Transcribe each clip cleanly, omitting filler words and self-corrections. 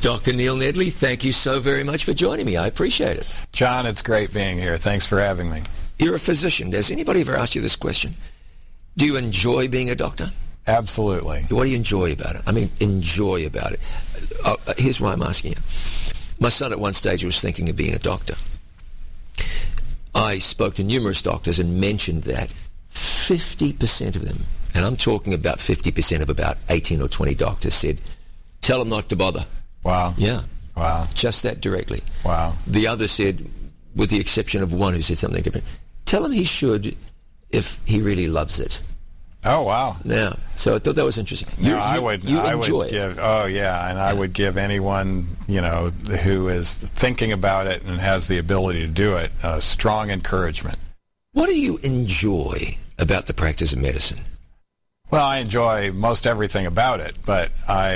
Dr. Neil Nedley, thank you so very much for joining me. I appreciate it. John, it's great being here. Thanks for having me. You're a physician. Has anybody ever asked you this question? Do you enjoy being a doctor? Absolutely. What do you enjoy about it? I mean, enjoy about it. Here's why I'm asking you. My son at one stage was thinking of being a doctor. I spoke to numerous doctors and mentioned that 50% of them, and I'm talking about 50% of about 18 or 20 doctors, said, tell him not to bother. Wow. Yeah. Wow. Just that directly. Wow. The other said, with the exception of one who said something different, tell him he should if he really loves it. Oh, wow. Yeah. So I thought that was interesting. I would give, oh, yeah, and I would give anyone, who is thinking about it and has the ability to do it, strong encouragement. What do you enjoy about the practice of medicine? Well, I enjoy most everything about it, but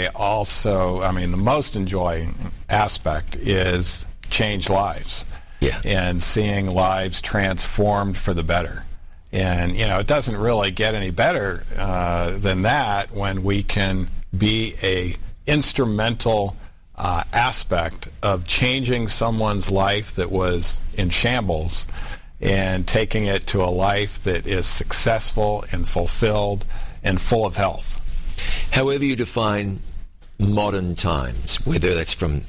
the most enjoying aspect is change lives. Yeah. And seeing lives transformed for the better. And, it doesn't really get any better than that when we can be a instrumental aspect of changing someone's life that was in shambles and taking it to a life that is successful and fulfilled and full of health. However you define modern times, whether that's from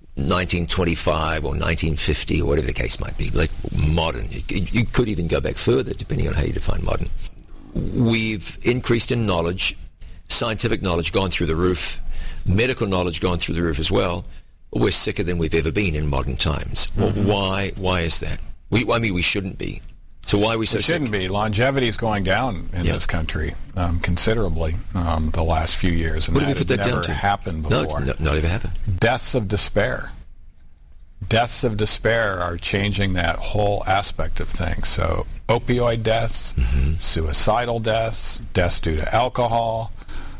1925 or 1950 or whatever the case might be, like modern. You could even go back further depending on how you define modern. We've increased in knowledge, scientific knowledge gone through the roof, medical knowledge gone through the roof as well. We're sicker than we've ever been in modern times. Mm-hmm. Well, why is that? We shouldn't be. So why are we so sick? We shouldn't be. Longevity is going down in this country considerably the last few years. And what do we put that down to? Never happened before. No, not ever happened. Deaths of despair. Deaths of despair are changing that whole aspect of things. So opioid deaths, suicidal deaths, deaths due to alcohol,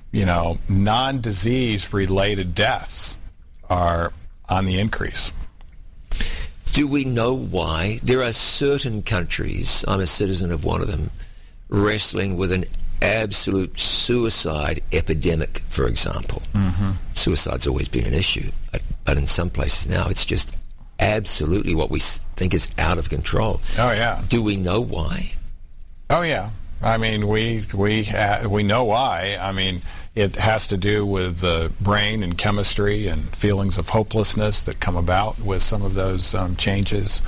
non-disease related deaths are on the increase. Do we know why? There are certain countries, I'm a citizen of one of them, wrestling with an absolute suicide epidemic, for example. Mm-hmm. Suicide's always been an issue, but in some places now it's just absolutely what we think is out of control. Oh, yeah. Do we know why? Oh, yeah. I mean, we know why. I mean, it has to do with the brain and chemistry and feelings of hopelessness that come about with some of those changes.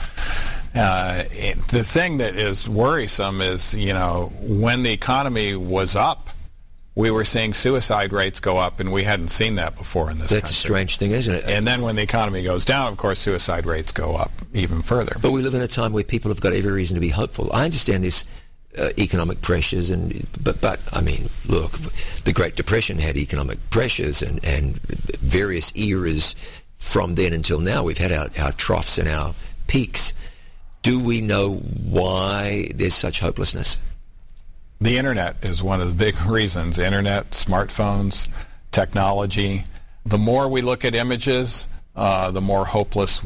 The thing that is worrisome is, when the economy was up, we were seeing suicide rates go up, and we hadn't seen that before in this country. That's a strange thing, isn't it? And then when the economy goes down, of course, suicide rates go up even further. But we live in a time where people have got every reason to be hopeful. I understand this. Economic pressures, but I mean, look, the Great Depression had economic pressures, and various eras from then until now, we've had our troughs and our peaks. Do we know why there's such hopelessness? The internet is one of the big reasons. Internet, smartphones, technology. The more we look at images, the more hopeless